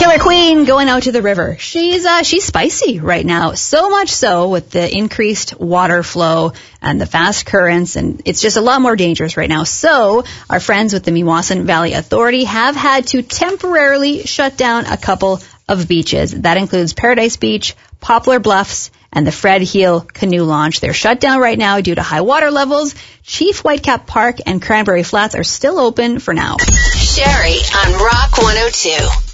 Killer Queen going out to the river. She's spicy right now. So much so with the increased water flow and the fast currents, and it's just a lot more dangerous right now. So our friends with the Meewasin Valley Authority have had to temporarily shut down a couple of beaches. That includes Paradise Beach, Poplar Bluffs, and the Fred Heel Canoe Launch. They're shut down right now due to high water levels. Chief Whitecap Park and Cranberry Flats are still open for now. Sherry on Rock 102.